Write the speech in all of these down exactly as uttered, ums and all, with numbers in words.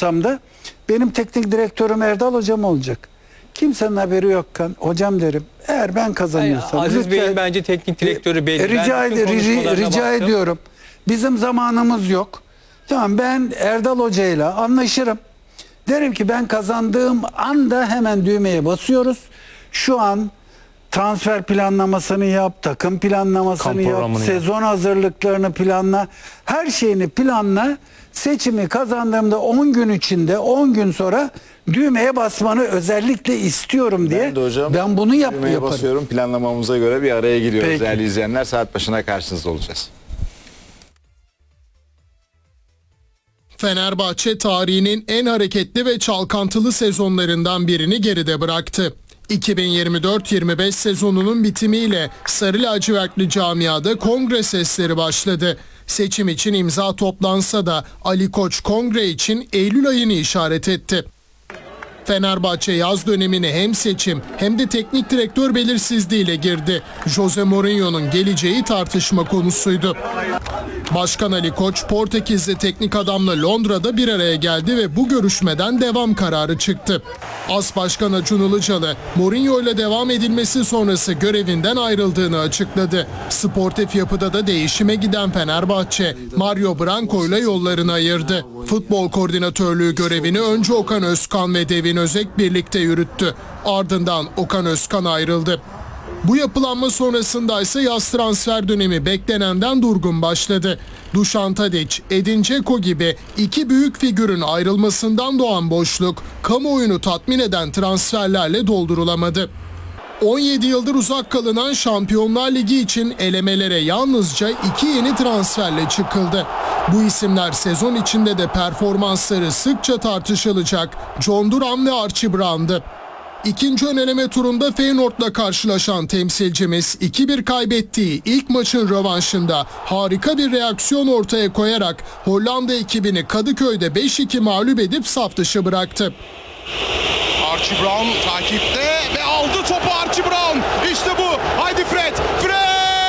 olsam da benim teknik direktörüm Erdal Hocam olacak. Kimsenin haberi yokken hocam derim. Eğer ben kazanıyorsam. Ay, Aziz lütfen, Bey'in bence teknik direktörü belli. E, rica, ed rica, rica ediyorum. Bizim zamanımız yok. Tamam, ben Erdal Hoca'yla anlaşırım. Derim ki ben kazandığım anda hemen düğmeye basıyoruz. Şu an transfer planlamasını yap, takım planlamasını yap, sezon hazırlıklarını planla, her şeyini planla. Seçimi kazandığımda on gün içinde, on gün sonra düğmeye basmanı özellikle istiyorum diye ben, de hocam, ben bunu yap düğmeye yaparım. basıyorum, planlamamıza göre bir araya giriyoruz. Peki. Değerli izleyenler, saat başına karşınızda olacağız. Fenerbahçe tarihinin en hareketli ve çalkantılı sezonlarından birini geride bıraktı. iki bin yirmi dört yirmi beş sezonunun bitimiyle sarı lacivertli camiada kongre sesleri başladı. Seçim için imza toplansa da Ali Koç kongre için Eylül ayını işaret etti. Fenerbahçe yaz dönemine hem seçim hem de teknik direktör belirsizliğiyle girdi. Jose Mourinho'nun geleceği tartışma konusuydu. Başkan Ali Koç, Portekizli teknik adamla Londra'da bir araya geldi ve bu görüşmeden devam kararı çıktı. As Başkan Acun Ilıcalı, Mourinho ile devam edilmesi sonrası görevinden ayrıldığını açıkladı. Sportif yapıda da değişime giden Fenerbahçe, Mario Branco ile yollarını ayırdı. Futbol koordinatörlüğü görevini önce Okan Özkan ve Devin Özek birlikte yürüttü. Ardından Okan Özkan ayrıldı. Bu yapılanma sonrasında ise yaz transfer dönemi beklenenden durgun başladı. Dušan Tadić, Edin Dzeko gibi iki büyük figürün ayrılmasından doğan boşluk, kamuoyunu tatmin eden transferlerle doldurulamadı. on yedi yıldır uzak kalınan Şampiyonlar Ligi için elemelere yalnızca iki yeni transferle çıkıldı. Bu isimler sezon içinde de performansları sıkça tartışılacak John Duran ve Archie Brown'dı. İkinci ön eleme turunda Feyenoord'la karşılaşan temsilcimiz iki bir kaybettiği ilk maçın rövanşında harika bir reaksiyon ortaya koyarak Hollanda ekibini Kadıköy'de beş iki mağlup edip saf dışı bıraktı. Archie Brown takipte ve aldı topu Archie Brown. İşte bu. Haydi Fred. Fred!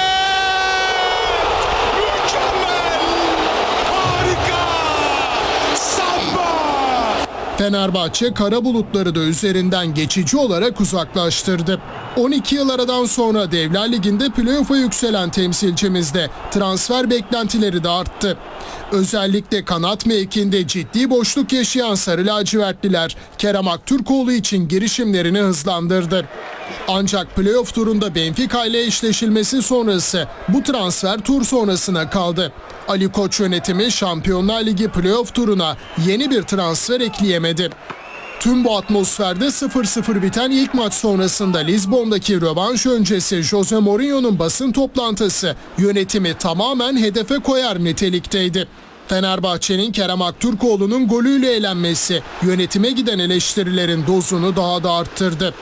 Mükemmel! Harika! Samba! Fenerbahçe kara bulutları da üzerinden geçici olarak uzaklaştırdı. on iki yıl aradan sonra Devler Ligi'nde playoff'a yükselen temsilcimizde transfer beklentileri de arttı. Özellikle kanat mevkinde ciddi boşluk yaşayan sarı lacivertliler Kerem Aktürkoğlu için girişimlerini hızlandırdı. Ancak playoff turunda Benfica ile eşleşilmesi sonrası bu transfer tur sonrasına kaldı. Ali Koç yönetimi Şampiyonlar Ligi playoff turuna yeni bir transfer ekleyemedi. Tüm bu atmosferde sıfır sıfır biten ilk maç sonrasında Lizbon'daki rövanş öncesi Jose Mourinho'nun basın toplantısı yönetimi tamamen hedefe koyar nitelikteydi. Fenerbahçe'nin Kerem Aktürkoğlu'nun golüyle elenmesi yönetime giden eleştirilerin dozunu daha da arttırdı.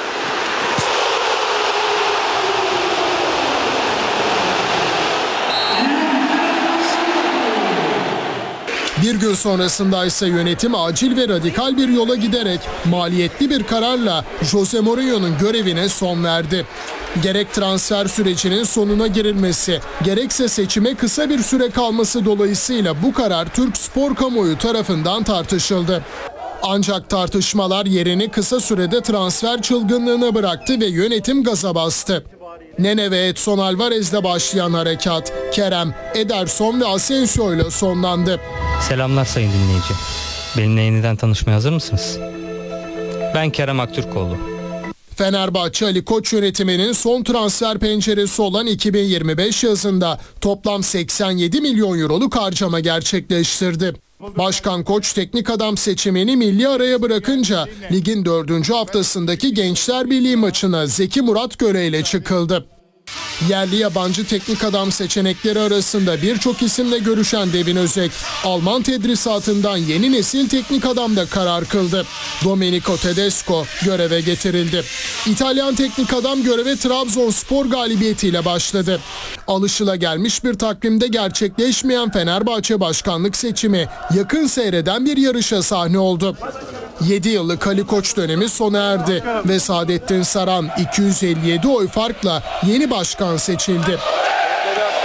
Bir gün sonrasında ise yönetim acil ve radikal bir yola giderek maliyetli bir kararla Jose Mourinho'nun görevine son verdi. Gerek transfer sürecinin sonuna girilmesi, gerekse seçime kısa bir süre kalması dolayısıyla bu karar Türk spor kamuoyu tarafından tartışıldı. Ancak tartışmalar yerini kısa sürede transfer çılgınlığına bıraktı ve yönetim gaza bastı. Nene ve Edson Alvarez'le başlayan harekat Kerem, Ederson ve Asensio ile sonlandı. Selamlar sayın dinleyici. Benimle yeniden tanışmaya hazır mısınız? Ben Kerem Aktürkoğlu. Fenerbahçe Ali Koç yönetiminin son transfer penceresi olan iki bin yirmi beş yazında toplam seksen yedi milyon euroluk harcama gerçekleştirdi. Başkan Koç teknik adam seçimini milli araya bırakınca ligin dördüncü haftasındaki Gençler Birliği maçına Zeki Murat Göre ile çıkıldı. Yerli yabancı teknik adam seçenekleri arasında birçok isimle görüşen Devin Özek, Alman tedrisatından yeni nesil teknik adamda karar kıldı. Domenico Tedesco göreve getirildi. İtalyan teknik adam göreve Trabzonspor galibiyetiyle başladı. Alışılagelmiş bir takvimde gerçekleşmeyen Fenerbahçe başkanlık seçimi yakın seyreden bir yarışa sahne oldu. yedi yıllık Ali Koç dönemi sona erdi ve Saadettin Saran iki yüz elli yedi oy farkla yeni başkan seçildi.